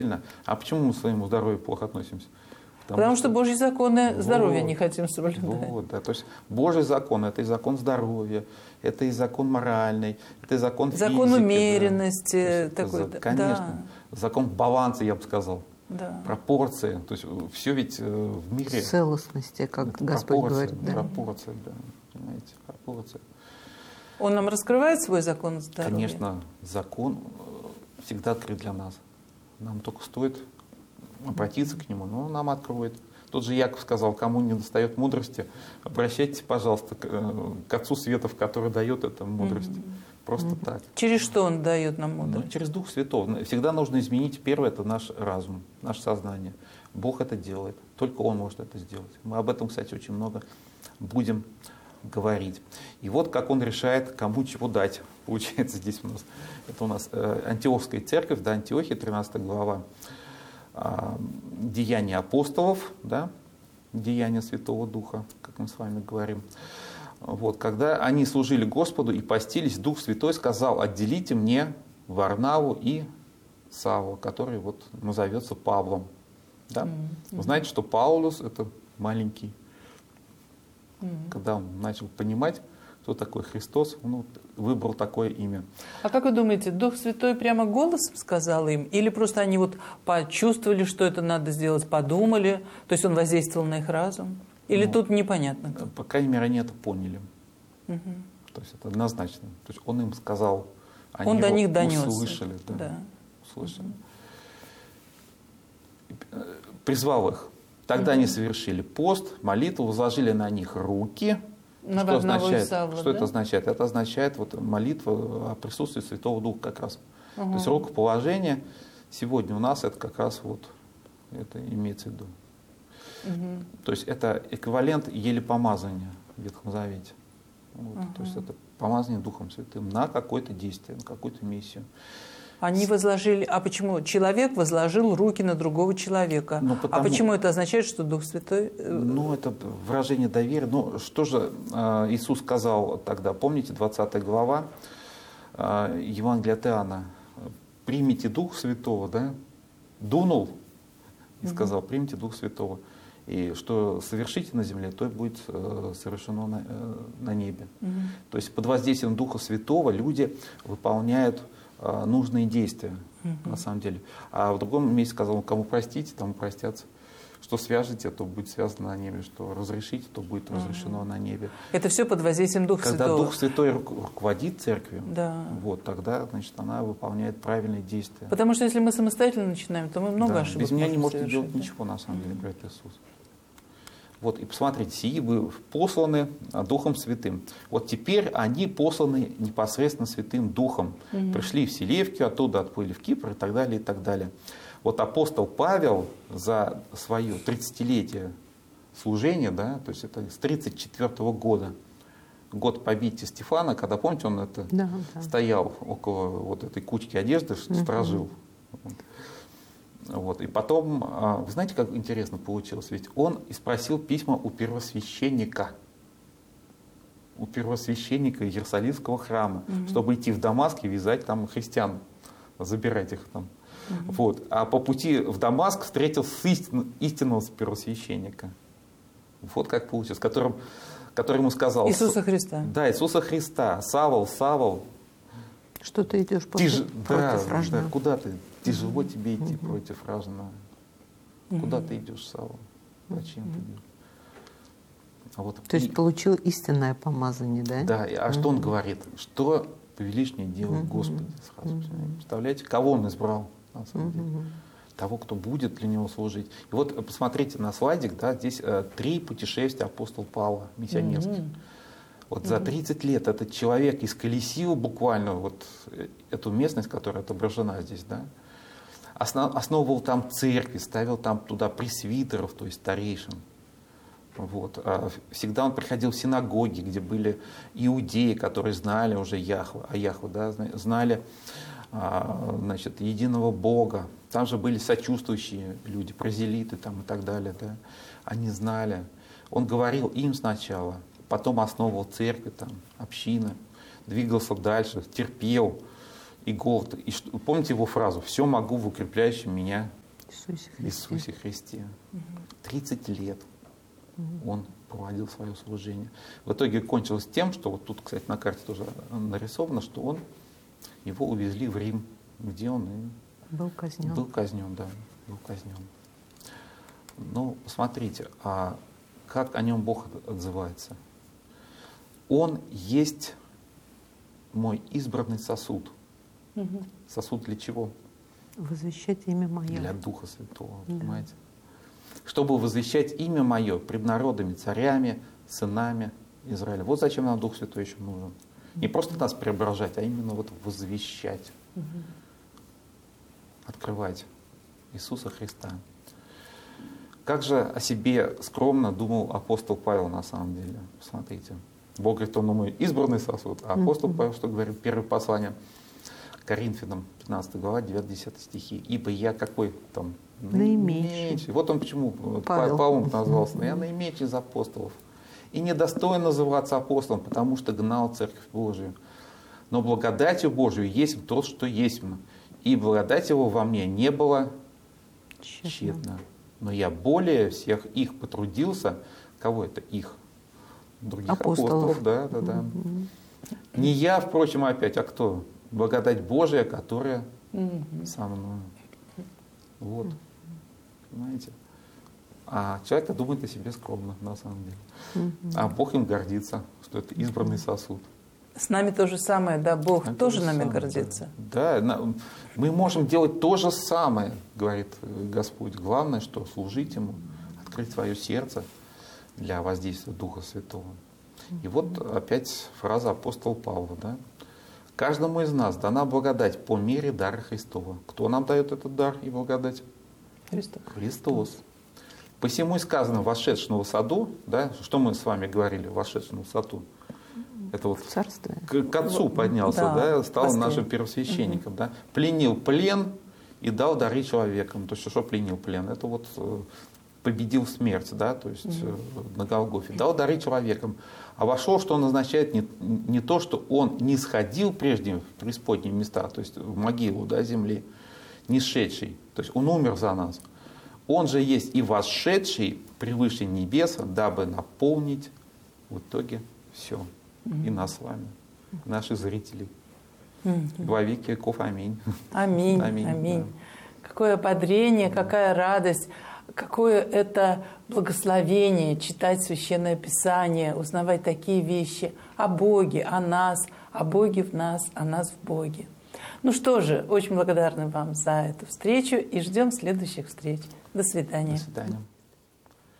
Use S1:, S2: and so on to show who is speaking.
S1: А почему мы к своему здоровью плохо относимся?
S2: Потому что Божьи законы здоровья не хотим соблюдать.
S1: Вот, да. То есть Божий закон – это и закон здоровья, это и закон моральный, это и закон физики.
S2: Закон умеренности.
S1: Да. Конечно. Да. Закон баланса, я бы сказал.
S2: Да.
S1: Пропорции. То есть все ведь в мире…
S3: Целостности, как Господь говорит.
S1: Да. Пропорции, да. Понимаете, пропорции.
S2: Он нам раскрывает свой закон здоровья?
S1: Конечно, закон всегда открыт для нас. Нам только стоит обратиться к нему, но он нам откроет. Тот же Яков сказал, кому не достает мудрости, обращайтесь, пожалуйста, к Отцу Светов, который дает эту мудрость. Просто так.
S2: Через что Он дает нам мудрость?
S1: Через Дух Святой. Всегда нужно изменить. Первое – это наш разум, наше сознание. Бог это делает. Только Он может это сделать. Мы об этом, кстати, очень много будем говорить. И вот как Он решает, кому чего дать. Получается здесь у нас. Это у нас Антиохская церковь, да, Антиохия, 13 глава. Деяния апостолов, да, деяния Святого Духа, как мы с вами говорим. Вот, когда они служили Господу и постились, Дух Святой сказал: отделите мне Варнаву и Савла, который вот назовется Павлом. Да? Вы знаете, что Паулус — это маленький. Когда он начал понимать, кто такой Христос, он выбрал такое имя.
S2: А как вы думаете, Дух Святой прямо голосом сказал им? Или просто они вот почувствовали, что это надо сделать, подумали? То есть Он воздействовал на их разум? Или тут непонятно?
S1: По крайней мере, они это поняли. То есть это однозначно. То есть Он им сказал, они
S2: Он до них
S1: донес,
S2: донес.
S1: Услышали. Да.
S2: Услышали.
S1: Призвал их. Тогда они совершили пост, молитву, возложили на них руки.
S2: На
S1: что означает?
S2: Савла,
S1: что
S2: да?
S1: это означает? Это означает вот молитва о присутствии Святого Духа как раз. То есть рукоположение сегодня у нас это как раз вот это имеется в виду. То есть это эквивалент елепомазания в Ветхом Завете. Вот. То есть это помазание Духом Святым на какое-то действие, на какую-то миссию.
S2: Они возложили... А почему? Человек возложил руки на другого человека. А почему это означает, что Дух Святой...
S1: Ну, это выражение доверия. Ну, что же Иисус сказал тогда? Помните, 20 глава Евангелия от Иоанна? Примите Дух Святого, да? Дунул и сказал: примите Дух Святого. И что совершите на земле, то и будет совершено на небе. То есть под воздействием Духа Святого люди выполняют нужные действия, на самом деле. А в другом месте сказал: кому простите, тому простятся. Что свяжете, то будет связано на небе. Что разрешите, то будет разрешено на небе.
S2: Это все под воздействием Духа
S1: Когда
S2: Святого.
S1: Когда Дух Святой руководит церковью,
S2: да.
S1: Вот, тогда, значит, она выполняет правильные действия.
S2: Потому что если мы самостоятельно начинаем, то мы много ошибок
S1: без меня не можете
S2: совершить,
S1: делать ничего, на самом деле, говорит Иисус. Вот, и посмотрите, сии вы посланы Духом Святым. Вот теперь они посланы непосредственно Святым Духом. Пришли в Селевкию, оттуда отплыли в Кипр и так далее, и так далее. Вот апостол Павел за свое 30-летие служения, да, то есть это с 34-го года, год побития Стефана, когда, помните, он это стоял около вот этой кучки одежды, сторожил. Вот. И потом, вы знаете, как интересно получилось? Ведь он и спросил письма у первосвященника Иерусалимского храма, чтобы идти в Дамаск и вязать там христиан, забирать их там. Вот. А по пути в Дамаск встретил истинного первосвященника. Вот как получилось, который ему сказал...
S2: Иисуса Христа.
S1: Да, Иисуса Христа. Савл, Савл.
S3: Что ты идешь против вражды?
S1: Да, куда ты? Тяжело тебе идти против вражды. Куда ты идешь, Савл? Зачем ты идешь?
S3: То есть получил истинное помазание, да?
S1: Да, а что он говорит? Что повелишь мне делать, Господи? Сразу. Представляете, кого он избрал, на самом деле? Того, кто будет для него служить. И вот посмотрите на слайдик, да, здесь 3 путешествия апостола Павла, миссионерских. Вот за 30 лет этот человек исколесил буквально вот эту местность, которая отображена здесь, да, основывал там церкви, ставил там туда пресвитеров, то есть старейшин. Вот. Всегда он приходил в синагоги, где были иудеи, которые знали уже Яхве, да, знали, значит, единого Бога. Там же были сочувствующие люди, прозелиты там и так далее. Да. Они знали. Он говорил им сначала, потом основывал церкви, там, общины, двигался дальше, терпел. и голод. И помните его фразу «все могу в укрепляющем меня
S3: Иисусе
S1: Христе». 30 лет он проводил свое служение. В итоге кончилось тем, что вот тут, кстати, на карте тоже нарисовано, что его увезли в Рим, где он и
S3: был казнен.
S1: Был казнен. Но посмотрите, а как о нем Бог отзывается? Он есть мой избранный сосуд. Сосуд для чего?
S3: Возвещать имя Мое.
S1: Для Духа Святого, понимаете? Чтобы возвещать имя Мое пред народами, царями, сынами Израиля. Вот зачем нам Дух Святой еще нужен. Не просто нас преображать, а именно вот возвещать. Открывать Иисуса Христа. Как же о себе скромно думал апостол Павел на самом деле. Посмотрите. Бог говорит, он мой избранный сосуд. А апостол Павел что говорит? Первое послание Коринфянам, 15 глава, 9-10 стихи. Ибо я какой там? Наименьший. Вот он почему Павлом назвался. Я наименьший из апостолов. И недостоин называться апостолом, потому что гнал Церковь Божию. Но благодатью Божию есть то, что есть. И благодать его во мне не была тщетна. Но я более всех их потрудился. Кого это их? Других апостолов. Да. Не я, впрочем, опять, а кто? Благодать Божия, которая со мной. Вот. Понимаете? А человек думает о себе скромно, на самом деле. А Бог им гордится, что это избранный сосуд.
S2: С нами то же самое, да, Бог тоже нами гордится.
S1: Да, мы можем делать то же самое, говорит Господь. Главное, что служить Ему, открыть свое сердце для воздействия Духа Святого. И вот опять фраза апостола Павла, да? Каждому из нас дана благодать по мере дара Христова. Кто нам дает этот дар и благодать? Христос. Посему и сказано вошедшему в саду, да, что мы с вами говорили, вошедшему в саду. Это вот к отцу поднялся, да, стал нашим первосвященником, да, пленил плен и дал дары человекам. То есть что пленил плен? Это вот победил смерть, да, то есть на Голгофе. Дал дары человекам. А вошел, что он означает, не то, что он не сходил прежде в преисподние места, то есть в могилу, да, земли, не сшедший. То есть он умер за нас. Он же есть и восшедший превыше небеса, дабы наполнить в итоге все. И нас с вами, наших зрителей. Во веки веков. Аминь.
S2: Аминь. Аминь. Да. Какое ободрение, какая радость, какое это благословение читать Священное Писание, узнавать такие вещи о Боге, о нас, о Боге в нас, о нас в Боге. Ну что же, очень благодарны вам за эту встречу и ждем следующих встреч. До свидания.
S1: До свидания.